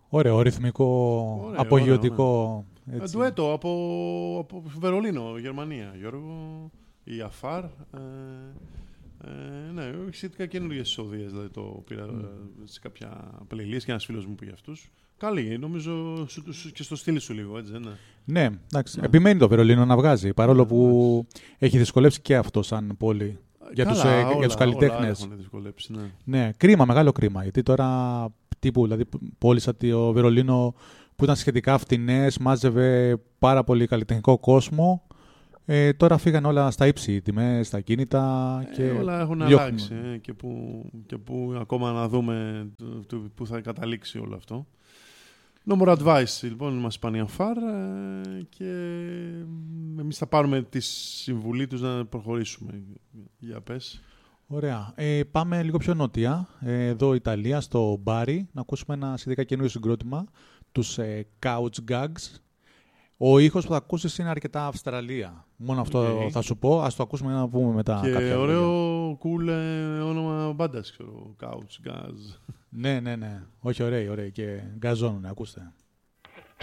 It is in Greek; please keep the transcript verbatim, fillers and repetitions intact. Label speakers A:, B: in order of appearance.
A: Ωραίο, ρυθμικό,
B: Ωραίο,
A: απογειωτικό.
B: ωραίο, ναι. Ντουέτο από, από Βερολίνο, Γερμανία. Γιώργο, η Αφάρ. Ε, ε, ναι, σχετικά καινούργιες εισοδίες, δηλαδή το πήρα mm. σε κάποια playlist και ένας φίλος μου πήγε αυτούς. Καλή, νομίζω σου, σου, και στο στυλ σου λίγο, έτσι δεν είναι?
A: Ναι, εντάξει. Yeah. Επιμένει το Βερολίνο να βγάζει, παρόλο yeah, που yeah. έχει δυσκολεύσει και αυτό σαν πόλη. Για
B: Καλά,
A: τους, ε,
B: όλα,
A: για τους καλλιτέχνες.
B: Όλα έχουν δυσκολέψει, ναι.
A: Ναι, κρίμα, μεγάλο κρίμα. Γιατί τώρα τύπου, δηλαδή, πόλεις σαν το Βερολίνο που ήταν σχετικά φτηνές, μάζευε πάρα πολύ καλλιτεχνικό κόσμο. Ε, τώρα φύγαν όλα στα ύψη, οι τιμές, στα κίνητα. Και
B: ε, όλα έχουν
A: διώχνουν.
B: αλλάξει ε, και, που, και που ακόμα να δούμε πού θα καταλήξει όλο αυτό. No more advice, λοιπόν, μας είπαν οι Αφάρ ε, και εμείς θα πάρουμε τη συμβουλή τους να προχωρήσουμε. Για πες.
A: Ωραία. Ε, πάμε λίγο πιο νότια, ε, εδώ Ιταλία, στο Μπάρι, να ακούσουμε ένα σχετικά καινούριο συγκρότημα, τους ε, Couch Gags. Ο ήχος που θα ακούσεις είναι αρκετά Αυστραλία. Μόνο αυτό okay. θα σου πω. Ας το ακούσουμε να πούμε μετά.
B: Και
A: κάποια
B: ωραίο cool ε, όνομα μπάντας, ξέρω. Couch Gags.
A: Ναι, ναι, ναι. Όχι, ωραίοι, ωραίοι. Και γκαζώνουν, ακούστε.